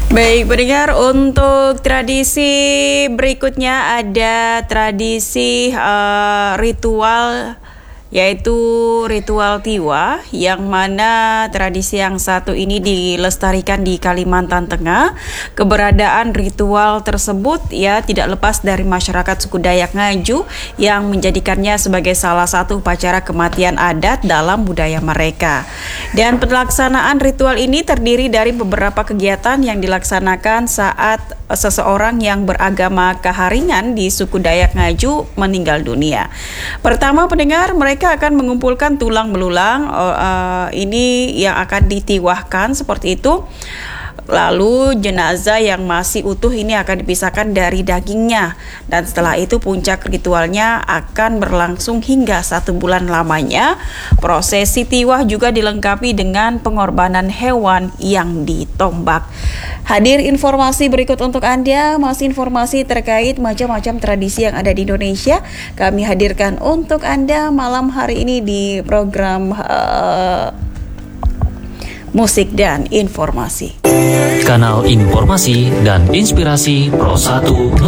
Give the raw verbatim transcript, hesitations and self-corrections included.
Baik, pendengar, untuk tradisi berikutnya ada tradisi uh, ritual, yaitu ritual Tiwa, yang mana tradisi yang satu ini dilestarikan di Kalimantan Tengah. Keberadaan ritual tersebut ya tidak lepas dari masyarakat suku Dayak Ngaju yang menjadikannya sebagai salah satu upacara kematian adat dalam budaya mereka. Dan pelaksanaan ritual ini terdiri dari beberapa kegiatan yang dilaksanakan saat seseorang yang beragama Kaharingan di suku Dayak Ngaju meninggal dunia. Pertama, pendengar, mereka akan mengumpulkan tulang belulang, uh, ini yang akan ditiwahkan seperti itu. Lalu jenazah yang masih utuh ini akan dipisahkan dari dagingnya. Dan setelah itu puncak ritualnya akan berlangsung hingga satu bulan lamanya. Prosesi tiwah juga dilengkapi dengan pengorbanan hewan yang ditombak. Hadir informasi berikut untuk Anda, masih informasi terkait macam-macam tradisi yang ada di Indonesia. Kami hadirkan untuk Anda malam hari ini di program uh, Musik dan Informasi. Kanal Informasi dan Inspirasi Pro satu.